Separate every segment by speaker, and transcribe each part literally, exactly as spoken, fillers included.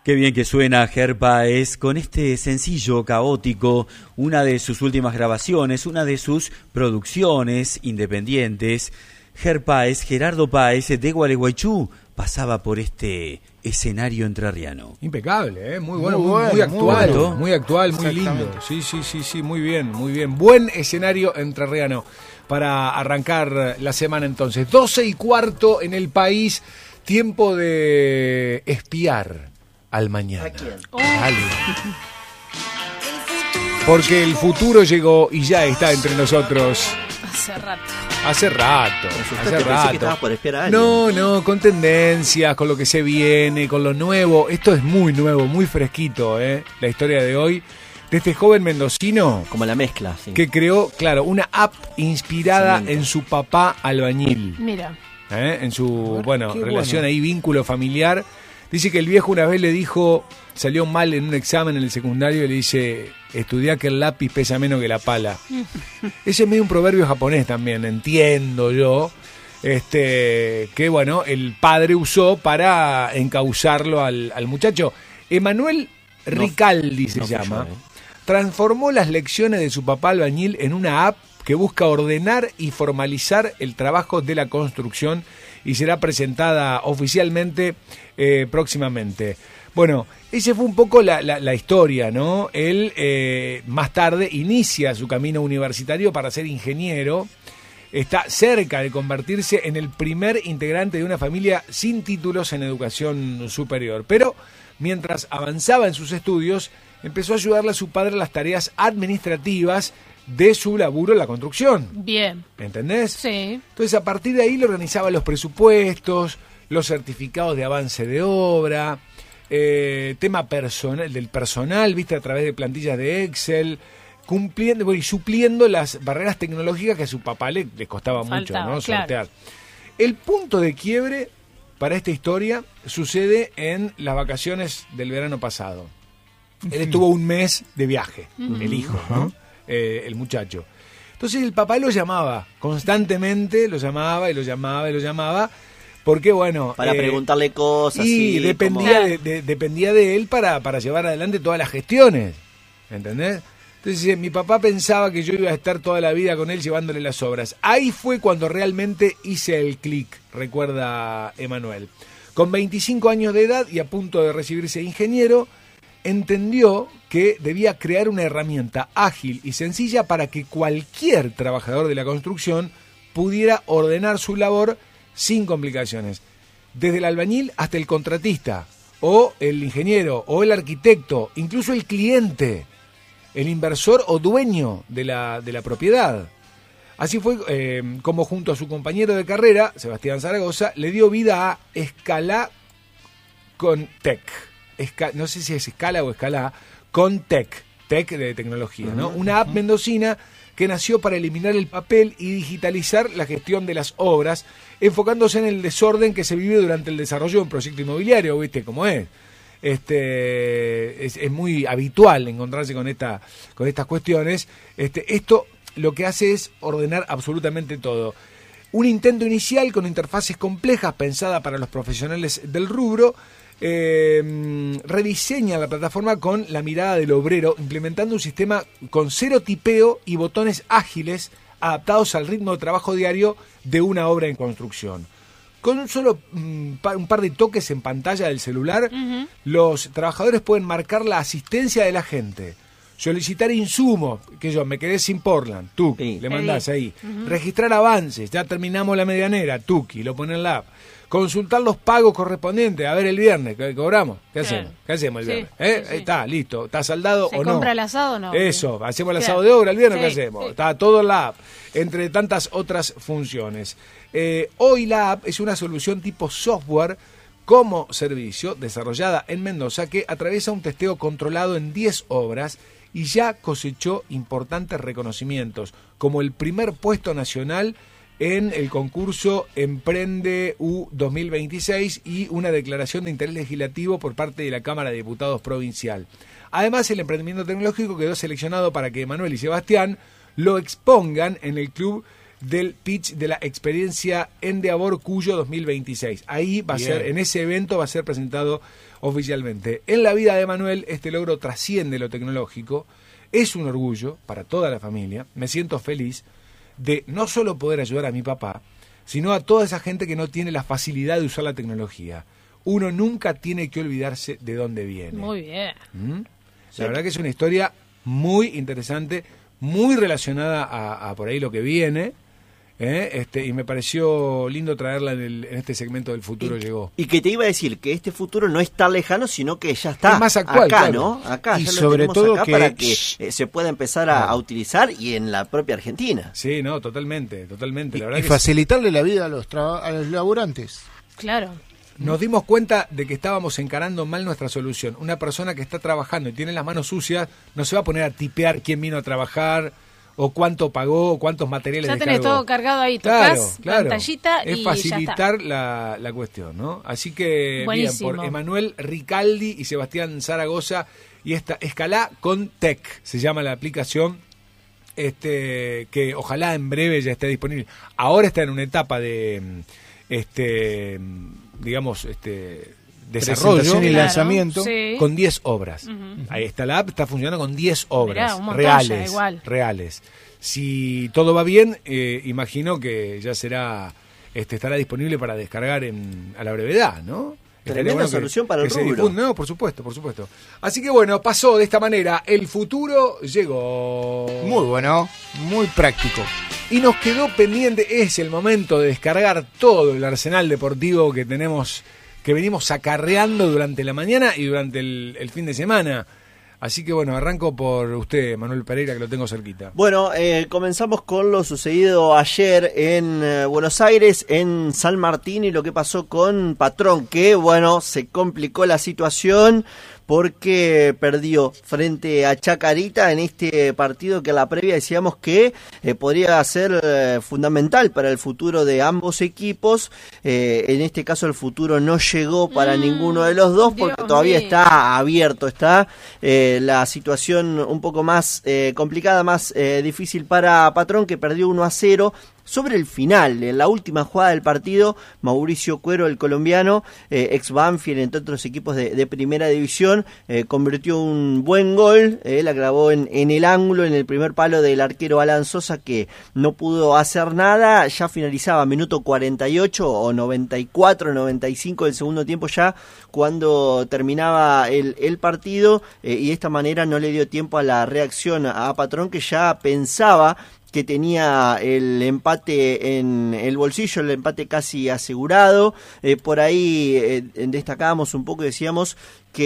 Speaker 1: Qué bien que suena Ger Páez con este sencillo caótico, una de sus últimas grabaciones, una de sus producciones independientes. Ger Páez, Gerardo Páez de Gualeguaychú, pasaba por este escenario entrerriano.
Speaker 2: Impecable, ¿eh? Muy bueno, muy,
Speaker 3: Muy bueno,
Speaker 2: muy actual,
Speaker 1: muy,
Speaker 2: muy, muy actual, muy lindo. Sí, sí, sí, sí, muy bien, muy bien. Buen escenario entrerriano para arrancar la semana entonces. doce y cuarto en el país, tiempo de espiar al mañana.
Speaker 3: ¿A quién?
Speaker 4: Oh.
Speaker 2: Dale. Porque el futuro llegó y ya está entre nosotros.
Speaker 4: Hace rato.
Speaker 2: Hace rato,
Speaker 3: asustaste,
Speaker 2: hace
Speaker 3: pensé que
Speaker 2: rato.
Speaker 3: estabas por espiar a alguien.
Speaker 2: No, no, con tendencias, con lo que se viene, con lo nuevo. Esto es muy nuevo, muy fresquito, ¿eh? La historia de hoy de este joven mendocino
Speaker 3: Como la mezcla, sí.
Speaker 2: que creó, claro, una app inspirada
Speaker 3: Excelente.
Speaker 2: en su papá albañil,
Speaker 4: Mira.
Speaker 2: ¿eh? En su,
Speaker 1: ver,
Speaker 2: bueno,
Speaker 1: qué
Speaker 2: relación
Speaker 1: bueno.
Speaker 2: ahí, vínculo familiar. Dice que el viejo una vez le dijo, salió mal en un examen en el secundario y le dice, estudiá que el lápiz pesa menos que la pala. Ese es medio un proverbio japonés también, entiendo yo, este que bueno, el padre usó para encauzarlo al, al muchacho. Emanuel Ricaldi se
Speaker 3: no fui
Speaker 2: llama.
Speaker 3: yo, ¿eh?
Speaker 2: Transformó las lecciones de su papá albañil en una app que busca ordenar y formalizar el trabajo de la construcción y será presentada oficialmente eh, próximamente. Bueno, esa fue un poco la, la, la historia, ¿no? Él eh, más tarde inicia su camino universitario para ser ingeniero. Está cerca de convertirse en el primer integrante de una familia sin títulos en educación superior. Pero mientras avanzaba en sus estudios, empezó a ayudarle a su padre en las tareas administrativas de su laburo en la construcción.
Speaker 4: Bien.
Speaker 2: ¿Entendés?
Speaker 4: Sí.
Speaker 2: Entonces, a partir de ahí le organizaba los presupuestos, los certificados de avance de obra, eh, tema personal, del personal, viste, a través de plantillas de Excel, cumpliendo bueno, y supliendo las barreras tecnológicas que a su papá le, le costaba
Speaker 4: Faltaba,
Speaker 2: mucho, ¿no?
Speaker 4: claro.
Speaker 2: Sortear. El punto de quiebre para esta historia sucede en las vacaciones del verano pasado. Él estuvo un mes de viaje, el hijo, ¿no? Eh, el muchacho. Entonces el papá lo llamaba, constantemente lo llamaba y lo llamaba y lo llamaba, porque bueno...
Speaker 3: Para
Speaker 2: eh,
Speaker 3: preguntarle cosas.
Speaker 2: y
Speaker 3: así,
Speaker 2: dependía,
Speaker 3: como-
Speaker 2: de, de- dependía de él para, para llevar adelante todas las gestiones, ¿entendés? Entonces eh, mi papá pensaba que yo iba a estar toda la vida con él llevándole las obras. Ahí fue cuando realmente hice el clic, recuerda Emanuel. Con veinticinco años de edad y a punto de recibirse de ingeniero, entendió que debía crear una herramienta ágil y sencilla para que cualquier trabajador de la construcción pudiera ordenar su labor sin complicaciones. Desde el albañil hasta el contratista, o el ingeniero, o el arquitecto, incluso el cliente, el inversor o dueño de la, de la propiedad. Así fue eh, como junto a su compañero de carrera, Sebastián Zaragoza, le dio vida a Escala con Tech. Esca- no sé si es Escala o Escala, con Tech, Tech de tecnología, ¿no? Una app mendocina que nació para eliminar el papel y digitalizar la gestión de las obras, enfocándose en el desorden que se vive durante el desarrollo de un proyecto inmobiliario, ¿viste cómo es? Este, es, es muy habitual encontrarse con esta, con estas cuestiones. Este, esto lo que hace es ordenar absolutamente todo. Un intento inicial con interfaces complejas pensada para los profesionales del rubro. Eh, rediseña la plataforma con la mirada del obrero, implementando un sistema con cero tipeo y botones ágiles adaptados al ritmo de trabajo diario de una obra en construcción. Con un solo mm, pa- un par de toques en pantalla del celular,
Speaker 4: Ujú.
Speaker 2: los trabajadores pueden marcar la asistencia de la gente, solicitar insumos, que yo me quedé sin Portland, tú,
Speaker 3: Sí.
Speaker 2: le mandás ahí, registrar avances, ya terminamos la medianera, tuki, lo pone en la app. Consultar los pagos correspondientes. A ver, el viernes, ¿qué cobramos? ¿Qué
Speaker 4: Claro.
Speaker 2: hacemos? ¿Qué hacemos el
Speaker 4: Sí,
Speaker 2: viernes? ¿Eh?
Speaker 4: sí, sí.
Speaker 2: Está, listo. ¿Está saldado
Speaker 4: ¿Se
Speaker 2: o no?
Speaker 4: compra el asado o no?
Speaker 2: Eso, hacemos el
Speaker 4: Claro.
Speaker 2: asado de obra el viernes,
Speaker 4: Sí,
Speaker 2: ¿qué hacemos?
Speaker 4: sí.
Speaker 2: Está todo en la app, entre tantas otras funciones. Eh, hoy la app es una solución tipo software como servicio desarrollada en Mendoza que atraviesa un testeo controlado en diez obras y ya cosechó importantes reconocimientos, como el primer puesto nacional en el concurso Emprende U dos mil veintiséis y una declaración de interés legislativo por parte de la Cámara de Diputados Provincial. Además, el emprendimiento tecnológico quedó seleccionado para que Manuel y Sebastián lo expongan en el club del pitch de la experiencia Endeavor Cuyo dos mil veintiséis. Ahí va
Speaker 1: Bien.
Speaker 2: a ser, en ese evento va a ser presentado oficialmente. En la vida de Manuel, este logro trasciende lo tecnológico. Es un orgullo para toda la familia. Me siento feliz de no solo poder ayudar a mi papá, sino a toda esa gente que no tiene la facilidad de usar la tecnología. Uno nunca tiene que olvidarse de dónde viene.
Speaker 4: Muy bien.
Speaker 2: ¿Mm?
Speaker 3: Sí.
Speaker 2: La verdad que es una historia muy interesante, muy relacionada a, a por ahí lo que viene, ¿eh? este, y me pareció lindo traerla en, el, en este segmento del futuro
Speaker 3: y,
Speaker 2: llegó.
Speaker 3: Y que te iba a decir que este futuro no es tan lejano, sino que ya está
Speaker 2: Es más actual,
Speaker 3: acá,
Speaker 2: claro.
Speaker 3: ¿no? Acá,
Speaker 2: Y
Speaker 3: ya
Speaker 2: sobre
Speaker 3: lo tenemos
Speaker 2: todo
Speaker 3: acá
Speaker 2: que-
Speaker 3: para que eh, se pueda empezar a,
Speaker 2: Claro.
Speaker 3: a utilizar y en la propia Argentina.
Speaker 2: Sí, no, totalmente, totalmente. La
Speaker 5: Y,
Speaker 2: verdad
Speaker 5: y
Speaker 2: que
Speaker 5: facilitarle la vida a los, traba- a los laburantes.
Speaker 4: Claro.
Speaker 2: nos dimos cuenta de que estábamos encarando mal nuestra solución. Una persona que está trabajando y tiene las manos sucias no se va a poner a tipear quién vino a trabajar o cuánto pagó o cuántos materiales
Speaker 4: Ya tenés
Speaker 2: descargó.
Speaker 4: todo cargado ahí,
Speaker 2: Claro,
Speaker 4: tocas
Speaker 2: claro.
Speaker 4: pantallita
Speaker 2: Es
Speaker 4: y ya está.
Speaker 2: facilitar la, la cuestión, ¿no? Así que
Speaker 4: Buenísimo.
Speaker 2: bien, por Emanuel Ricaldi y Sebastián Zaragoza y esta Escalá con Tech se llama la aplicación, este que ojalá en breve ya esté disponible. Ahora está en una etapa de este digamos este desarrollo
Speaker 5: Presentación y
Speaker 4: Claro,
Speaker 5: lanzamiento.
Speaker 4: sí.
Speaker 2: con diez obras.
Speaker 4: Ujú.
Speaker 2: Ahí está la app, está funcionando con diez obras
Speaker 4: Mirá, un montón ya,
Speaker 2: reales,
Speaker 4: igual.
Speaker 2: reales. Si todo va bien, eh, imagino que ya será, este, estará disponible para descargar en, a la brevedad, ¿no? Estaría
Speaker 3: Tremenda
Speaker 2: que-
Speaker 3: solución para el
Speaker 2: que se
Speaker 3: rubro.
Speaker 2: difunda. No, por supuesto, por supuesto. Así que bueno, pasó de esta manera. El futuro llegó.
Speaker 5: Muy bueno, muy práctico.
Speaker 2: Y nos quedó pendiente, es el momento de descargar todo el arsenal deportivo que tenemos, que venimos acarreando durante la mañana y durante el, el fin de semana. Así que bueno, arranco por usted, Manuel Pereira, que lo tengo cerquita.
Speaker 3: Bueno, eh, comenzamos con lo sucedido ayer en eh, Buenos Aires, en San Martín, y lo que pasó con Patrón, que bueno, se complicó la situación porque perdió frente a Chacarita en este partido que a la previa decíamos que eh, podría ser eh, fundamental para el futuro de ambos equipos. Eh, en este caso el futuro no llegó para
Speaker 4: Mm,
Speaker 3: ninguno de los dos porque
Speaker 4: Dios
Speaker 3: todavía
Speaker 4: mío.
Speaker 3: está abierto, está eh, la situación un poco más eh, complicada, más eh, difícil para Patrón, que perdió uno a cero. Sobre el final, en la última jugada del partido, Mauricio Cuero, el colombiano, eh, ex Banfield, entre otros equipos de, de primera división, eh, convirtió un buen gol, eh, la clavó en, en el ángulo, en el primer palo del arquero Alan Sosa, que no pudo hacer nada. Ya finalizaba minuto cuarenta y ocho o noventa y cuatro, noventa y cinco del segundo tiempo ya, cuando terminaba el, el partido, eh, y de esta manera no le dio tiempo a la reacción a Patrón, que ya pensaba que tenía el empate en el bolsillo, el empate casi asegurado. Eh, por ahí eh, destacábamos un poco y decíamos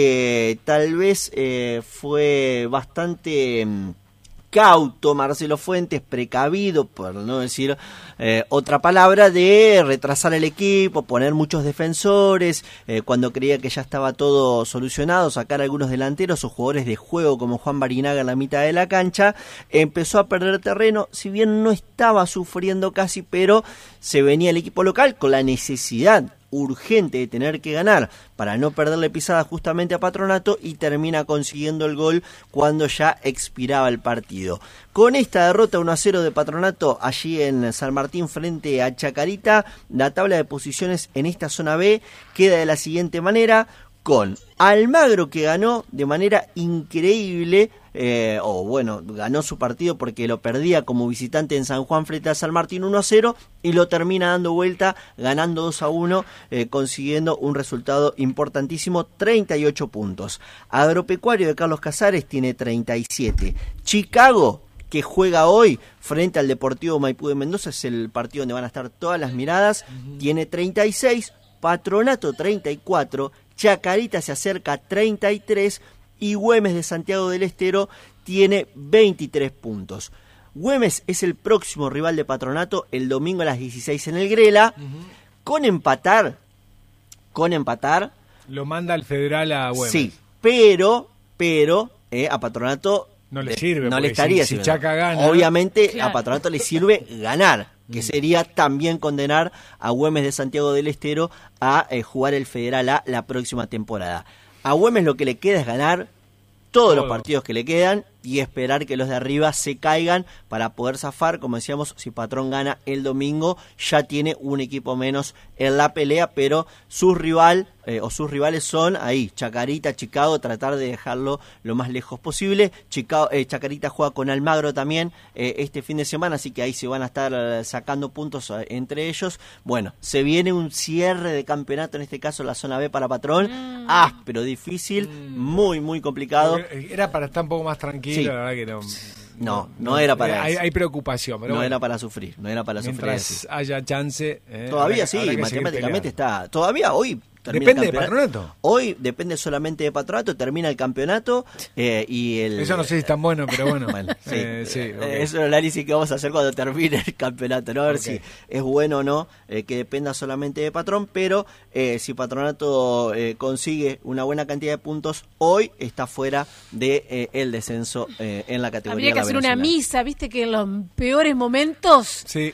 Speaker 3: que tal vez eh, fue bastante mm, cauto Marcelo Fuentes, precavido, por no decir eh, otra palabra, de retrasar el equipo, poner muchos defensores, eh, cuando creía que ya estaba todo solucionado, sacar algunos delanteros o jugadores de juego como Juan Barinaga en la mitad de la cancha. Empezó a perder terreno, si bien no estaba sufriendo casi, pero se venía el equipo local con la necesidad urgente de tener que ganar para no perderle pisada justamente a Patronato, y termina consiguiendo el gol cuando ya expiraba el partido. Con esta derrota uno a cero de Patronato allí en San Martín frente a Chacarita, la tabla de posiciones en esta zona B queda de la siguiente manera, con Almagro, que ganó de manera increíble, eh, o bueno, ganó su partido porque lo perdía como visitante en San Juan frente a San Martín uno a cero, y lo termina dando vuelta, ganando dos a uno, eh, consiguiendo un resultado importantísimo, treinta y ocho puntos. Agropecuario de Carlos Casares tiene treinta y siete. Chicago, que juega hoy frente al Deportivo Maipú de Mendoza, es el partido donde van a estar todas las miradas, tiene treinta y seis, Patronato treinta y cuatro, Chacarita se acerca a treinta y tres y Güemes de Santiago del Estero tiene veintitrés puntos. Güemes es el próximo rival de Patronato el domingo a las dieciséis en el Grela. Uh-huh. Con empatar, con empatar...
Speaker 2: Lo manda el Federal a Güemes.
Speaker 3: Sí, pero, pero eh, a Patronato...
Speaker 2: No le sirve,
Speaker 3: no le estaría
Speaker 2: si, si
Speaker 3: sirviendo.
Speaker 2: Chaca gana...
Speaker 3: Obviamente
Speaker 4: claro.
Speaker 3: a Patronato le sirve ganar, que sería también condenar a Güemes de Santiago del Estero a eh, jugar el Federal A la próxima temporada. A Güemes lo que le queda es ganar todos
Speaker 2: Todo.
Speaker 3: los partidos que le quedan y esperar que los de arriba se caigan para poder zafar. Como decíamos, si Patrón gana el domingo, ya tiene un equipo menos en la pelea, pero su rival eh, o sus rivales son ahí, Chacarita, Chicago, tratar de dejarlo lo más lejos posible. Chicago, eh, Chacarita juega con Almagro también eh, este fin de semana, así que ahí se van a estar eh, sacando puntos eh, entre ellos. Bueno, se viene un cierre de campeonato, en este caso la zona B para Patrón, mm. áspero, difícil, mm. muy, muy complicado.
Speaker 2: Era para estar un poco más tranquilo, sí. La verdad que no.
Speaker 3: No, no, no era para
Speaker 2: hay, hay preocupación, pero
Speaker 3: no
Speaker 2: bueno,
Speaker 3: era para sufrir, no era para
Speaker 2: mientras
Speaker 3: sufrir.
Speaker 2: haya chance. Eh,
Speaker 3: todavía
Speaker 2: habrá,
Speaker 3: sí,
Speaker 2: habrá
Speaker 3: matemáticamente está. Todavía hoy
Speaker 2: depende de Patronato.
Speaker 3: Hoy depende solamente de Patronato, termina el campeonato eh, y el.
Speaker 2: Eso no sé si es tan bueno, pero bueno.
Speaker 3: bueno sí,
Speaker 2: eh, sí
Speaker 3: eh,
Speaker 2: okay.
Speaker 3: Es un análisis que vamos a hacer cuando termine el campeonato, ¿no? A ver okay. si es bueno o no eh, que dependa solamente de Patrón, pero eh, si Patronato eh, consigue una buena cantidad de puntos, hoy está fuera de eh, el descenso eh, en la categoría.
Speaker 4: Habría que hacer una misa, viste que en los peores momentos.
Speaker 2: Sí.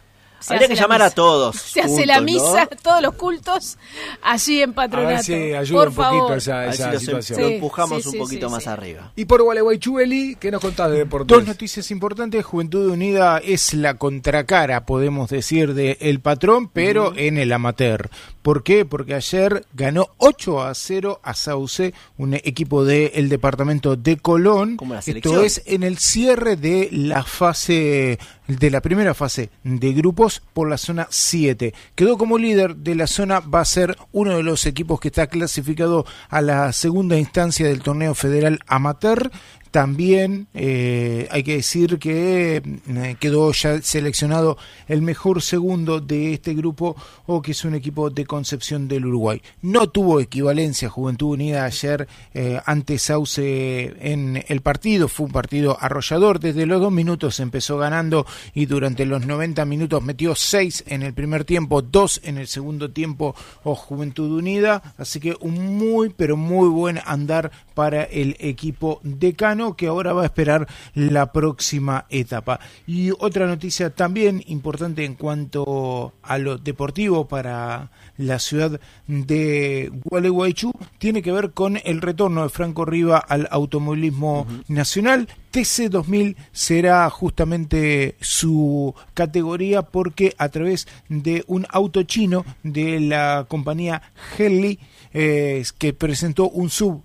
Speaker 3: Se Habría que llamar misa. a todos.
Speaker 4: Se juntos, hace la misa, ¿no? Todos los cultos, allí en Patronato.
Speaker 2: A ver si ayuda un poquito favor. esa, esa
Speaker 3: lo
Speaker 2: situación.
Speaker 3: Lo empujamos
Speaker 4: sí,
Speaker 3: un
Speaker 4: sí,
Speaker 3: poquito
Speaker 4: sí,
Speaker 3: más
Speaker 4: sí.
Speaker 3: arriba.
Speaker 2: Y por Gualeguaychú, Eli, ¿qué nos contás de deportes?
Speaker 5: Dos noticias importantes. Juventud Unida es la contracara, podemos decir, de El Patrón, pero uh-huh. en el amateur. ¿Por qué? Porque ayer ganó ocho a cero a Sauce, un equipo del departamento de Colón.
Speaker 3: Como la selección.
Speaker 5: Esto es en el cierre de la fase, de la primera fase de grupos por la zona siete. Quedó como líder de la zona, va a ser uno de los equipos que está clasificado a la segunda instancia del torneo federal amateur. También eh, hay que decir que eh, quedó ya seleccionado el mejor segundo de este grupo, o que es un equipo de Concepción del Uruguay. No tuvo equivalencia Juventud Unida ayer eh, ante Sauce en el partido. Fue un partido arrollador. Desde los dos minutos empezó ganando y durante los noventa minutos metió seis en el primer tiempo, dos en el segundo tiempo o Juventud Unida. Así que un muy, pero muy buen andar para el equipo decano, que ahora va a esperar la próxima etapa. Y otra noticia también importante en cuanto a lo deportivo para la ciudad de Gualeguaychú tiene que ver con el retorno de Franco Riva al automovilismo uh-huh. nacional. T C dos mil será justamente su categoría, porque a través de un auto chino de la compañía Henley eh, que presentó un sub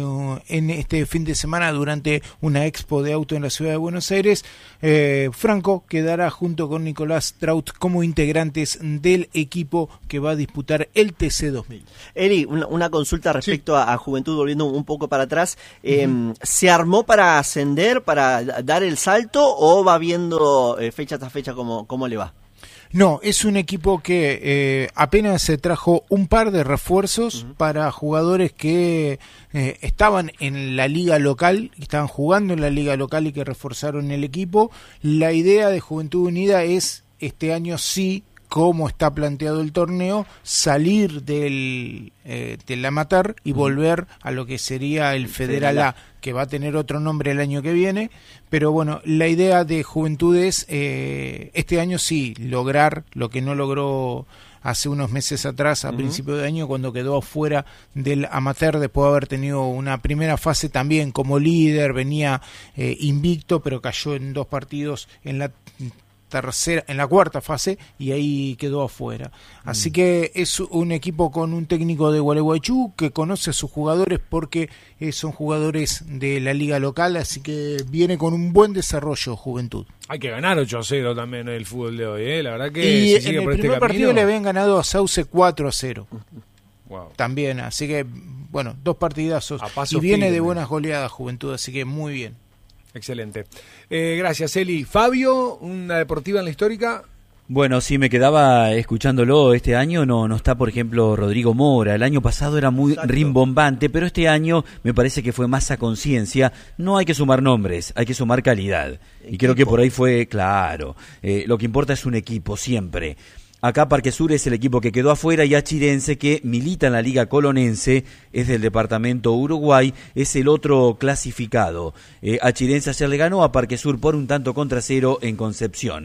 Speaker 5: en este fin de semana durante una expo de auto en la ciudad de Buenos Aires, eh, Franco quedará junto con Nicolás Traut como integrantes del equipo que va a disputar el T C dos mil.
Speaker 3: Eli, una, una consulta respecto sí. a, a Juventud, volviendo un poco para atrás. Eh, uh-huh. ¿Se armó para ascender, para dar el salto, o va viendo eh, fecha tras fecha cómo, cómo le va?
Speaker 5: No, es un equipo que eh, apenas se trajo un par de refuerzos uh-huh. para jugadores que eh, estaban en la liga local, estaban jugando en la liga local y que reforzaron el equipo. La idea de Juventud Unida es, este año sí, como está planteado el torneo, salir del, eh, del amateur y volver a lo que sería el Federal A, que va a tener otro nombre el año que viene. Pero bueno, la idea de Juventud es eh, este año sí lograr lo que no logró hace unos meses atrás, a uh-huh. principio de año, cuando quedó fuera del amateur después de haber tenido una primera fase también como líder. Venía eh, invicto, pero cayó en dos partidos en la tercera, en la cuarta fase, y ahí quedó afuera. Así mm. que es un equipo con un técnico de Gualeguaychú que conoce a sus jugadores, porque eh, son jugadores de la liga local, así que viene con un buen desarrollo Juventud.
Speaker 2: Hay que ganar ocho a cero también en el fútbol de hoy, ¿eh? La verdad que
Speaker 5: y
Speaker 2: si sigue
Speaker 5: en el
Speaker 2: por
Speaker 5: primer
Speaker 2: este
Speaker 5: partido
Speaker 2: camino...
Speaker 5: le habían ganado a Sauce cuatro a cero.
Speaker 2: Wow.
Speaker 5: También, así que bueno, dos partidazos, y viene firme. De buenas goleadas Juventud, así que muy bien.
Speaker 2: Excelente. Eh, gracias, Eli. Fabio, una deportiva en la histórica.
Speaker 1: Bueno, sí, me quedaba escuchándolo. Este año no, no está, por ejemplo, Rodrigo Mora. El año pasado era muy Exacto. rimbombante, pero este año me parece que fue más a conciencia. No hay que sumar nombres, hay que sumar calidad. Equipo. Y creo que por ahí fue claro. Eh, lo que importa es un equipo, siempre. Acá Parque Sur es el equipo que quedó afuera, y Achirense, que milita en la Liga Colonense, es del departamento Uruguay, es el otro clasificado. Eh, Achirense ayer le ganó a Parque Sur por un tanto contra cero en Concepción.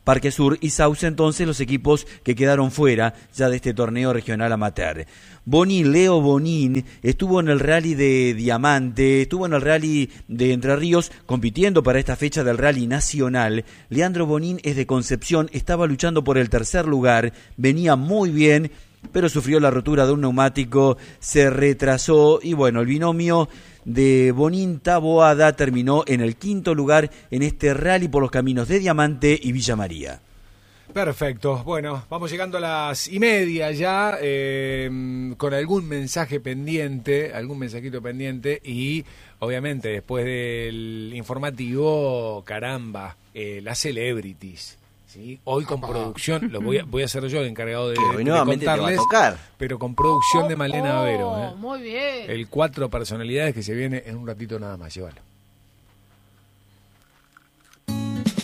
Speaker 1: Parque Sur y Sauce, entonces los equipos que quedaron fuera ya de este torneo regional amateur. Bonín, Leo Bonín, estuvo en el rally de Diamante, estuvo en el rally de Entre Ríos, compitiendo para esta fecha del rally nacional. Leandro Bonín es de Concepción, estaba luchando por el tercer lugar, venía muy bien, pero sufrió la rotura de un neumático, se retrasó y bueno, el binomio de Bonín Taboada terminó en el quinto lugar en este rally por los caminos de Diamante y Villa María.
Speaker 2: Perfecto, bueno, vamos llegando a las y media ya, eh, con algún mensaje pendiente, algún mensajito pendiente y obviamente después del informativo, caramba, eh, las celebrities. ¿Sí? Hoy con producción, lo voy a, voy a ser yo el encargado de,
Speaker 3: hoy
Speaker 2: de
Speaker 3: nuevamente
Speaker 2: contarles,
Speaker 3: te va a tocar.
Speaker 2: Pero con producción de Malena
Speaker 4: Oh,
Speaker 2: Avero. ¿eh?
Speaker 4: Muy bien.
Speaker 2: El cuatro personalidades que se viene en un ratito nada más, llévalo.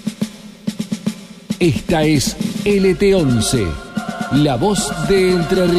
Speaker 6: Esta es L T once, la voz de Entre Ríos.